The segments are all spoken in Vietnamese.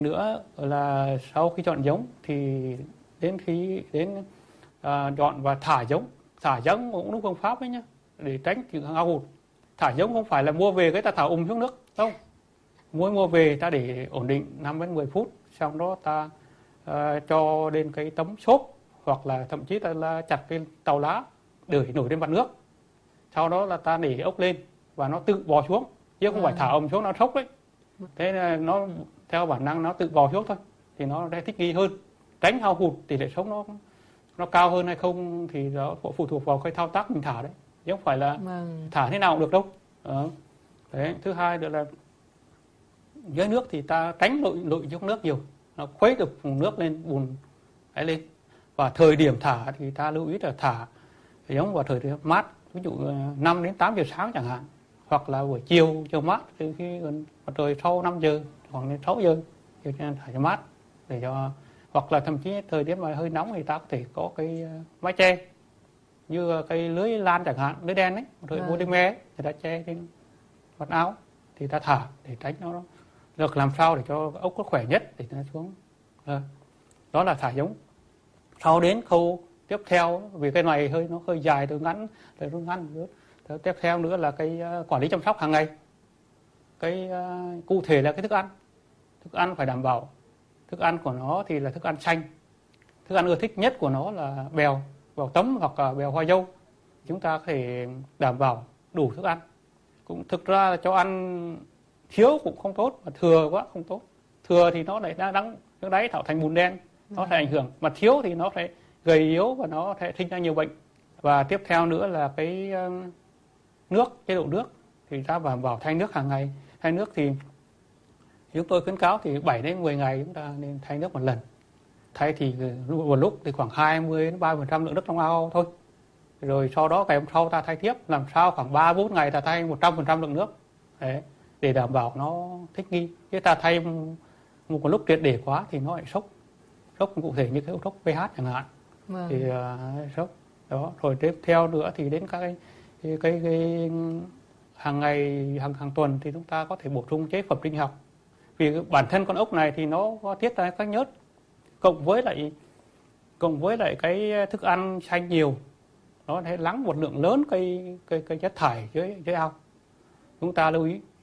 Nữa là sau khi chọn giống thì đến chọn và thả giống cũng đúng phương pháp ấy nhá, để tránh sự hao hụt. Thả giống không phải là mua về cái ta thả xuống nước không, mua về ta để ổn định 5 đến 10 phút, xong đó ta cho lên cái tấm xốp, hoặc là thậm chí ta là chặt cái tàu lá để nổi trên mặt nước, sau đó là ta để ốc lên và nó tự bò xuống, chứ không phải thả ầm xuống nó sốc đấy. Thế là nó theo bản năng nó tự bò xuống thôi, thì nó sẽ thích nghi hơn, tránh hao hụt. Tỷ lệ sống nó cao hơn hay không thì nó phụ thuộc vào cái thao tác mình thả đấy, chứ không phải là thả thế nào cũng được đâu. Đấy. Thứ hai nữa là dưới nước thì ta tránh lội xuống nước nhiều, nó khuấy được nước lên, bùn ấy lên. Và thời điểm thả thì ta lưu ý là thả giống vào thời điểm mát, ví dụ 5 đến 8 giờ sáng chẳng hạn, hoặc là buổi chiều chiều mát, từ khi mặt trời sau 5 giờ khoảng đến 6 giờ thì thả cho mát, để cho, hoặc là thậm chí thời điểm mà hơi nóng thì ta có thể có cái mái che như cây lưới lan chẳng hạn, lưới đen ấy, rồi polymer thì ta che trên mặt áo thì ta thả để tránh nó được, làm sao để cho ốc nó khỏe nhất để nó xuống. Đó là thả giống. Sau đến khâu tiếp theo, vì cái này nó hơi dài, tôi ngắn nữa. Tiếp theo nữa là cái quản lý chăm sóc hàng ngày. Cái cụ thể là cái thức ăn phải đảm bảo. Thức ăn của nó thì là thức ăn xanh. Thức ăn ưa thích nhất của nó là bèo tấm hoặc là bèo hoa dâu. Chúng ta có thể đảm bảo đủ thức ăn. Cũng thực ra là cho ăn thiếu cũng không tốt, mà thừa quá không tốt. Thừa thì nó lại đắng nước đáy tạo thành bùn đen, nó sẽ ảnh hưởng. Mà thiếu thì nó sẽ gầy yếu và nó sẽ sinh ra nhiều bệnh. Và tiếp theo nữa là cái chế độ nước thì ta đảm bảo thay nước hàng ngày. Thay nước thì chúng tôi khuyến cáo thì 7 đến 10 ngày chúng ta nên thay nước một lần. Thay thì một lúc thì khoảng 20 đến 30% lượng nước trong ao thôi. Rồi sau đó ngày hôm sau ta thay tiếp, làm sao khoảng 3-4 ngày ta thay 100% lượng nước. Đấy, để đảm bảo nó thích nghi. Chứ ta thay một lúc triệt để quá thì nó lại sốc cụ thể như cái sốc pH chẳng hạn. Thì sốc đó. Rồi tiếp theo nữa thì đến các cái hàng ngày, hàng tuần thì chúng ta có thể bổ sung chế phẩm sinh học. Vì bản thân con ốc này thì nó có tiết ra các nhớt, cộng với lại cái thức ăn xanh nhiều, nó sẽ lắng một lượng lớn cây chất thải dưới ao. Chúng ta lưu ý,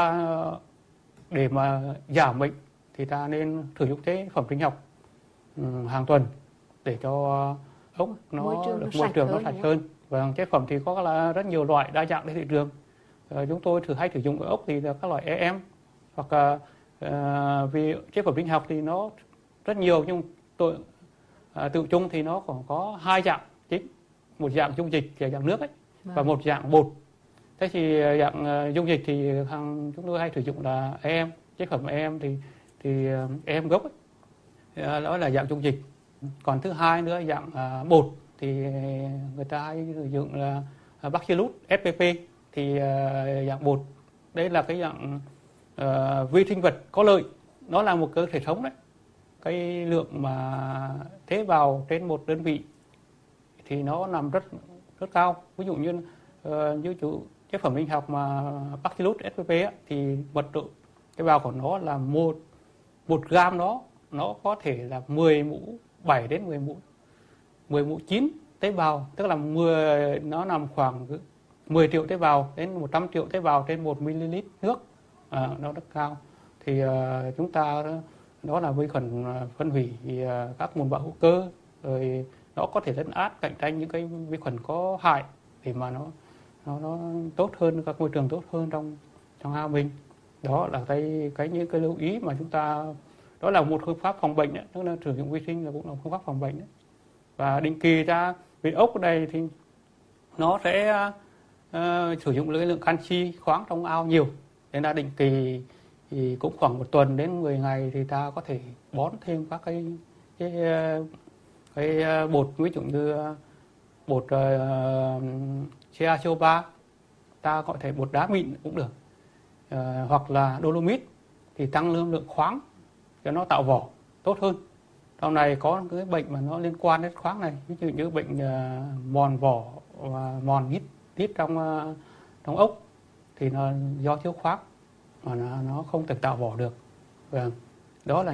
để mà giảm bệnh thì ta nên sử dụng chế phẩm sinh học hàng tuần để cho ốc môi trường nó sạch hơn. Và chế phẩm thì có rất nhiều loại đa dạng trên thị trường. Chúng tôi hay sử dụng ở ốc thì là các loại EM, hoặc vì chế phẩm sinh học thì nó rất nhiều, nhưng tự chung thì nó còn có 2 dạng chính, một dạng dung dịch là dạng nước ấy, và một dạng bột. Thế thì dạng dung dịch thì chúng tôi hay sử dụng là EM, chế phẩm EM thì EM gốc ấy, đó là dạng dung dịch. Còn thứ hai nữa dạng bột thì người ta hay sử dụng là Bacillus spp, thì dạng bột đây là cái dạng vi sinh vật có lợi, nó là một cơ thể sống đấy. Cái lượng mà tế bào trên một đơn vị thì nó nằm rất cao. Ví dụ như chế phẩm sinh học mà Bacillus spp thì mật độ tế bào của nó là một gam nó có thể là 7 đến 10 mũ 9 tế bào, tức là nó nằm khoảng 10 triệu tế bào đến 100 triệu tế bào trên 1 ml nước. Nó rất cao. Thì chúng ta, đó là vi khuẩn phân hủy các môn bão hữu cơ, rồi nó có thể lấn át cạnh tranh những cái vi khuẩn có hại để mà nó tốt hơn, các môi trường tốt hơn trong ao mình. Đó là những cái lưu ý mà chúng ta, đó là một phương pháp phòng bệnh đấy, tức là sử dụng vi sinh là cũng là phương pháp phòng bệnh đấy. Và định kỳ vì ốc ở đây thì nó sẽ sử dụng lượng canxi, khoáng trong ao nhiều, nên là định kỳ thì cũng khoảng 1 tuần đến 10 ngày thì ta có thể bón thêm các cái bột, ví dụ như bột CaCO3, ta có thể bột đá mịn cũng được, hoặc là dolomit thì tăng lượng khoáng cho nó tạo vỏ tốt hơn. Sau này có cái bệnh mà nó liên quan đến khoáng này, ví dụ như bệnh mòn vỏ và mòn hít trong ốc thì nó do thiếu khoáng mà nó không thể tạo vỏ được. Đó là